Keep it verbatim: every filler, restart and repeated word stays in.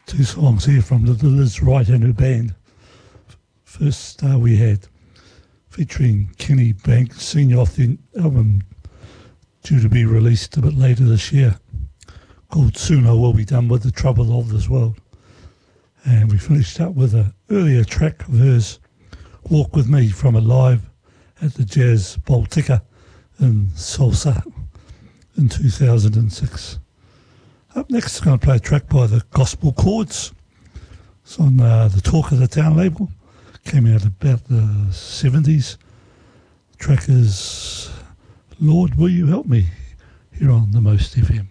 Two songs here from the Liz Wright and her band. First uh, we had featuring Kenny Banks, senior off the album due to be released a bit later this year, called Soon I Will Be Done with the Trouble of This World. And we finished up with an earlier track of hers, Walk With Me, from a live at the Jazz Baltica in Salsa in two thousand six. Up next, I'm going to play a track by the Gospel Chords. It's on uh, the Talk of the Town label. Came out about the seventies. The track is Lord, Will You Help Me? Here on the Most F M.